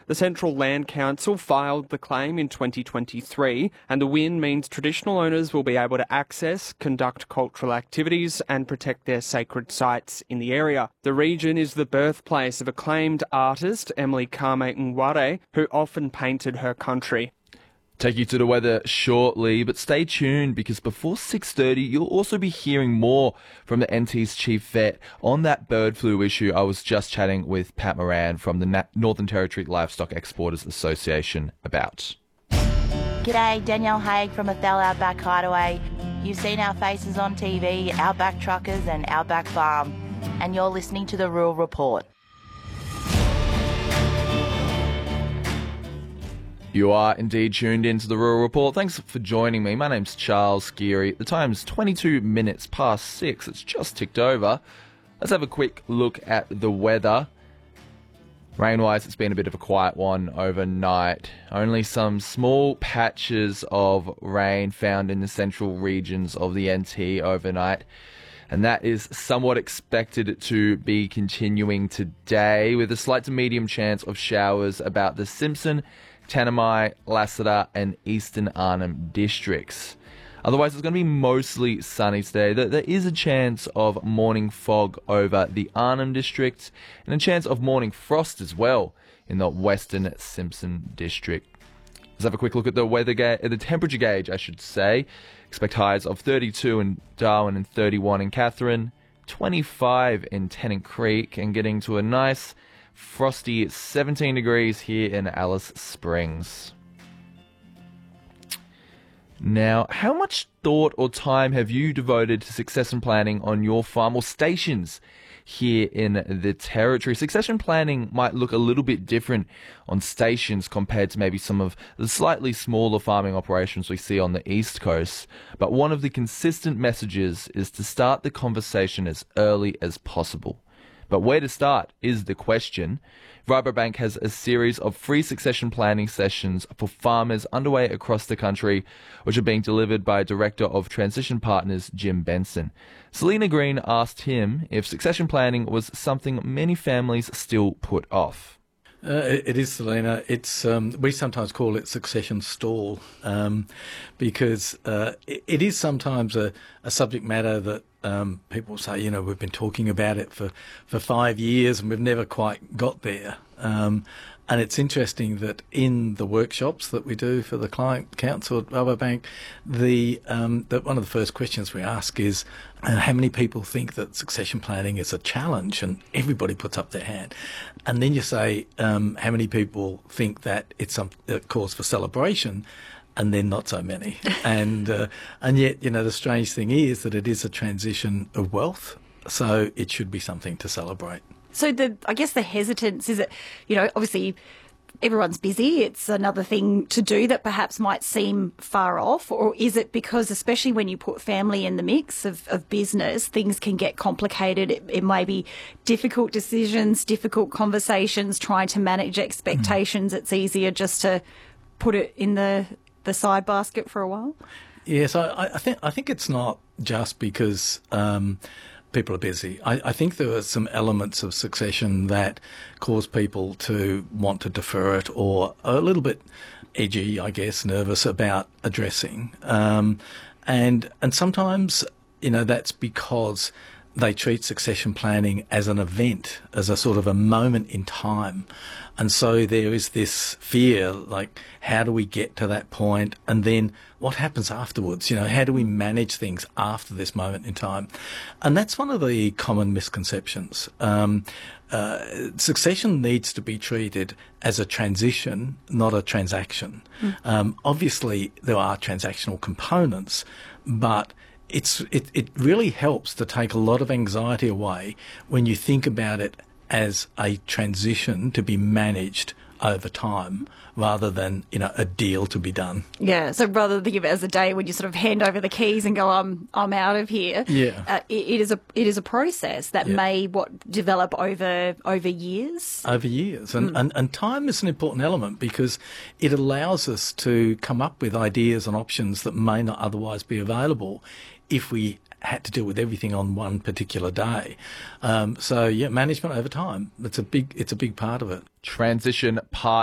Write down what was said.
The Central Land Council filed the claim in 2023, and the win means traditional owners will be able to access, conduct cultural activities and protect their sacred sites in the area. The region is the birthplace of acclaimed artist Emily Kame Nware, who often painted her country. Take you to the weather shortly, but stay tuned because before 6:30 you'll also be hearing more from the NT's chief vet on that bird flu issue I was just chatting with Pat Moran from the Northern Territory Livestock Exporters Association about. G'day, Danielle Haig from Athel Outback Hideaway. You've seen our faces on TV, Outback Truckers and Outback Farm, and you're listening to The Rural Report. You are indeed tuned into the Rural Report. Thanks for joining me. My name's Charles Geary. The time's 22 minutes past 6. It's just ticked over. Let's have a quick look at the weather. Rain-wise, it's been a bit of a quiet one overnight. Only some small patches of rain found in the central regions of the NT overnight. And that is somewhat expected to be continuing today, with a slight to medium chance of showers about the Simpson, Tanami, Lassiter and Eastern Arnhem districts. Otherwise, it's going to be mostly sunny today. There is a chance of morning fog over the Arnhem district and a chance of morning frost as well in the Western Simpson district. Let's have a quick look at the temperature gauge, I should say. Expect highs of 32 in Darwin and 31 in Katherine, 25 in Tennant Creek, and getting to a nice frosty 17 degrees here in Alice Springs. Now, how much thought or time have you devoted to succession planning on your farm or stations here in the Territory? Succession planning might look a little bit different on stations compared to maybe some of the slightly smaller farming operations we see on the East Coast. But one of the consistent messages is to start the conversation as early as possible. But where to start is the question. Rabobank has a series of free succession planning sessions for farmers underway across the country, which are being delivered by Director of Transition Partners, Jim Benson. Selena Green asked him if succession planning was something many families still put off. It is, Selena. It's we sometimes call it succession stall because it is sometimes a subject matter that people say, you know, we've been talking about it for 5 years and we've never quite got there. And it's interesting that in the workshops that we do for the Client Council at Rabobank, that one of the first questions we ask is how many people think that succession planning is a challenge, and everybody puts up their hand. And then you say how many people think that it's a cause for celebration, and then not so many. And yet, you know, the strange thing is that it is a transition of wealth, so it should be something to celebrate. So I guess the hesitance is that, you know, obviously everyone's busy. It's another thing to do that perhaps might seem far off, or is it because, especially when you put family in the mix of business, things can get complicated. It may be difficult decisions, difficult conversations, trying to manage expectations. It's easier just to put it in the side basket for a while. Yes, I think it's not just because people are busy. I think there are some elements of succession that cause people to want to defer it, or are a little bit edgy, I guess, nervous about addressing. And sometimes, you know, that's because they treat succession planning as an event, as a sort of a moment in time. And so there is this fear, like, how do we get to that point? And then what happens afterwards? You know, how do we manage things after this moment in time? And that's one of the common misconceptions. Succession needs to be treated as a transition, not a transaction. Obviously, there are transactional components, but it really helps to take a lot of anxiety away when you think about it as a transition to be managed over time, rather than, you know, a deal to be done. Yeah, so rather than think of it as a day when you sort of hand over the keys and go, I'm out of here. Yeah, it is a process that may develop over years. Over years, and time is an important element because it allows us to come up with ideas and options that may not otherwise be available if we had to deal with everything on one particular day. So management over time, it's a big part of it. Transition part